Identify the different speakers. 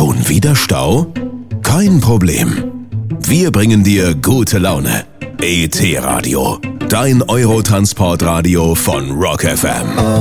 Speaker 1: Schon wieder Stau? Kein Problem. Wir bringen dir gute Laune. ET Radio, dein Eurotransportradio von Rock FM.